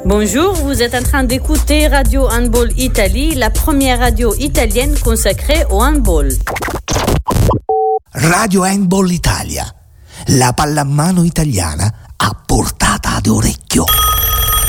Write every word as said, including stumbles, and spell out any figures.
Bonjour, vous êtes en train d'écouter Radio Handball Italie, la première radio italienne consacrée au handball. Radio Handball Italia, la pallamano italiana a portata d'orecchio.